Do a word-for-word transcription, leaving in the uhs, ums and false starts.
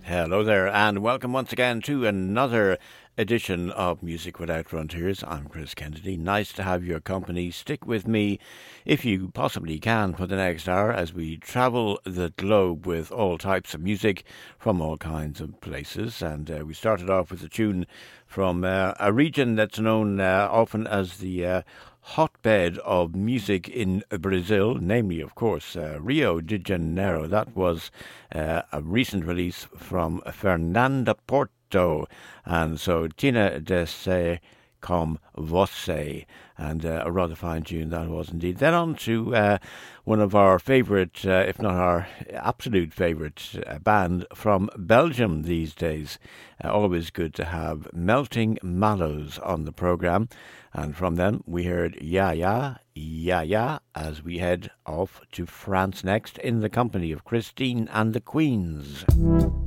Hello there, and welcome once again to another edition of Music Without Frontiers. I'm Chris Kennedy. Nice to have your company. Stick with me if you possibly can for the next hour as we travel the globe with all types of music from all kinds of places. And uh, we started off with a tune from uh, a region that's known uh, often as the uh, hotbed of music in Brazil, namely, of course, uh, Rio de Janeiro. That was uh, a recent release from Fernanda Porto, and so Tina Desse com Você, and uh, a rather fine tune that was indeed. Then on to uh, one of our favourite, uh, if not our absolute favourite uh, band from Belgium these days. Uh, always good to have Melting Mallows on the programme. And from them we heard Ya Ya, Ya Ya, as we head off to France next in the company of Christine and the Queens.